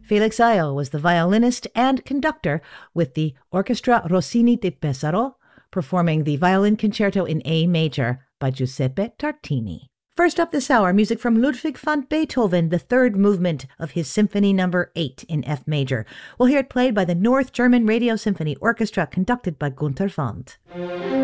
Felix Ayo was the violinist and conductor with the Orchestra Rossini di Pesaro, performing the Violin Concerto in A major by Giuseppe Tartini. First up this hour, music from Ludwig van Beethoven, the third movement of his Symphony No. 8 in F major. We'll hear it played by the North German Radio Symphony Orchestra, conducted by Gunther Wendt.